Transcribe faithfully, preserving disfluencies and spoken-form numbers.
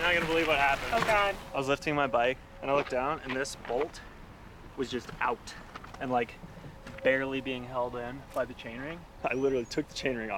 not gonna believe what happened. Oh God. I was lifting my bike and I looked down and this bolt was just out and like barely being held in by the chainring. I literally took the chainring off.